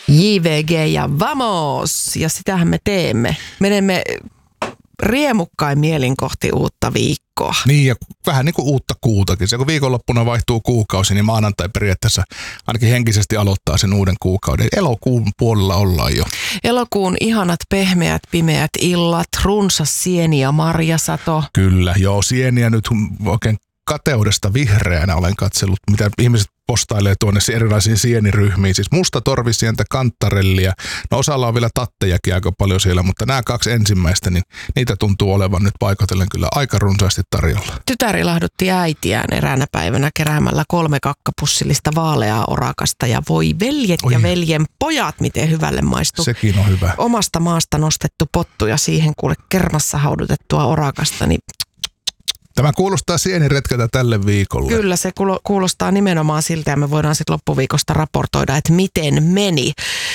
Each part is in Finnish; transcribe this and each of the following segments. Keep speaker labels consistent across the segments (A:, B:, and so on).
A: JVG ja vamos! Ja sitähän me teemme. Menemme riemukkain mielin kohti uutta viikkoa.
B: Niin, ja vähän niin kuin uutta kuutakin. Se kun viikonloppuna vaihtuu kuukausi, niin maanantai periaatteessa ainakin henkisesti aloittaa sen uuden kuukauden. Elokuun puolella ollaan jo.
A: Elokuun ihanat pehmeät, pimeät illat, runsas sieni- ja marjasato.
B: Kyllä, joo, sieniä nyt oikein kateudesta vihreänä olen katsellut, mitä ihmiset postailee tuonne erilaisiin sieniryhmiin. Siis musta torvisientä, kantarellia. No osalla on vielä tattejakin aika paljon siellä, mutta nämä kaksi ensimmäistä, niin niitä tuntuu olevan nyt paikotellen kyllä aika runsaasti tarjolla.
A: Tytär ilahdutti äitiään eräänä päivänä keräämällä 3 kakkapussillista vaaleaa orakasta ja voi veljet ja veljen pojat, miten hyvälle maistuu.
B: Sekin on hyvä.
A: Omasta maasta nostettu pottu ja siihen kuule kermassa haudutettua orakasta, niin
B: tämä kuulostaa sieniretkeltä tälle viikolle.
A: kyllä se kuulostaa nimenomaan siltä ja me voidaan sitten loppuviikosta raportoida, että miten meni.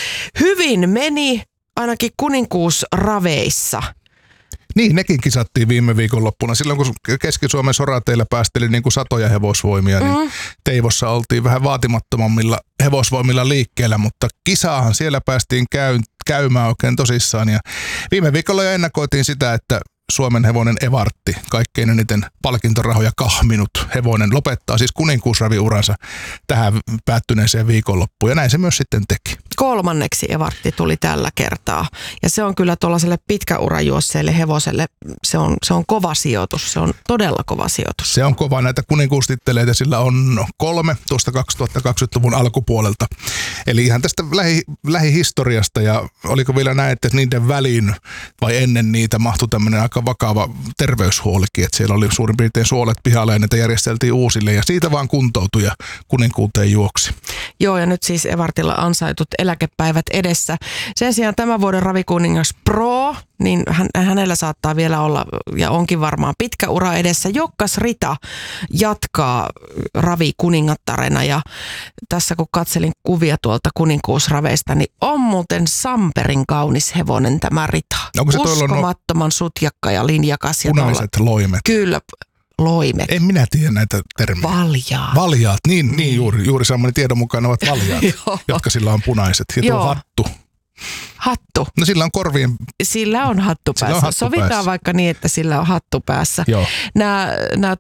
A: Hyvin meni ainakin kuninkuusraveissa.
B: Niin, nekin kisattiin viime viikonloppuna. Silloin kun Keski-Suomen sorateillä päästeli niin kuin satoja hevosvoimia, niin Teivossa oltiin vähän vaatimattomammilla hevosvoimilla liikkeellä, mutta kisaahan siellä päästiin käymään oikein tosissaan. Ja viime viikolla jo ennakoitiin sitä, että Suomen hevonen Evartti, kaikkein eniten palkintorahoja kahminut hevonen, lopettaa siis kuninkuusraviuransa tähän päättyneeseen viikonloppuun. Ja näin se myös sitten teki.
A: 3. Evartti tuli tällä kertaa. Ja se on kyllä tuollaiselle pitkäurajuosseelle hevoselle, se on kova sijoitus. Se on todella kova sijoitus.
B: Se on kova. Näitä kuninkuustitteleitä sillä on 3 tuosta 2020-luvun alkupuolelta. Eli ihan tästä lähihistoriasta. Ja oliko vielä näin, että niiden väliin vai ennen niitä mahtui tämmöinen aika vakava terveyshuolikin. Että siellä oli suurin piirtein suolet pihalla ja niitä järjesteltiin uusille. Ja siitä vaan kuntoutui ja kuninkuuteen juoksi.
A: Joo, ja nyt siis Evartilla ansaitut eläkepäivät edessä. Sen sijaan tämän vuoden ravikuningas Pro, niin hänellä saattaa vielä olla, ja onkin varmaan pitkä ura edessä. Jokkas Rita jatkaa ravikuningattarena, ja tässä kun katselin kuvia tuolta kuninkuusraveista, niin on muuten samperin kaunis hevonen tämä Rita. Uskomattoman sutjakka ja linjakas.
B: Punaiset loimet.
A: Kyllä. Loimet.
B: En minä tiedä näitä termejä.
A: Valjaat.
B: Valjaat, niin juuri saamani tiedon mukaan ovat valjaat, jotka sillä on punaiset. Ja tuo hattu.
A: Hattu.
B: No sillä on korvien.
A: Sillä on hattu päässä. Sovitaan vaikka niin, että sillä on hattu päässä.
B: Joo.
A: Nämä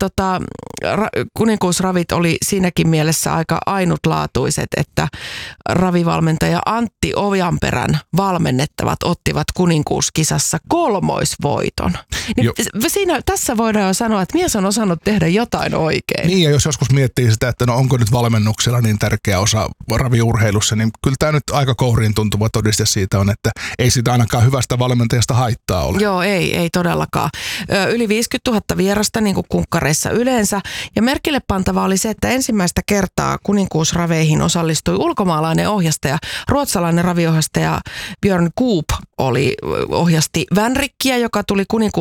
A: kuninkuusravit oli siinäkin mielessä aika ainutlaatuiset, että ravivalmentaja Antti Ojanperän valmennettavat ottivat kuninkuuskisassa 3. voiton. Niin tässä voidaan jo sanoa, että mies on osannut tehdä jotain oikein.
B: Niin, ja jos joskus miettii sitä, että no onko nyt valmennuksella niin tärkeä osa raviurheilussa, niin kyllä tämä nyt aika kouriin tuntuva todiste siitä on, että ei sitä ainakaan hyvästä valmentajasta haittaa ole.
A: Joo, ei todellakaan. Yli 50 000 vierasta, niin kuin kunkkareissa yleensä. Ja merkille pantava oli se, että ensimmäistä kertaa kuninkuusraveihin osallistui ulkomaalainen ohjastaja. Ruotsalainen raviohjastaja Björn Goop ohjasti Vänrikkiä, joka tuli